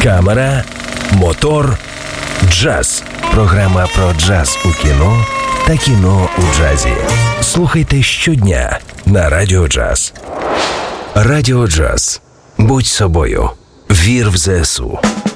камера, мотор, джаз. Програма про джаз у кіно та кіно у джазі. Слухайте щодня на Радіо Джаз. Радіо Джаз. Будь собою. Вір в ЗСУ.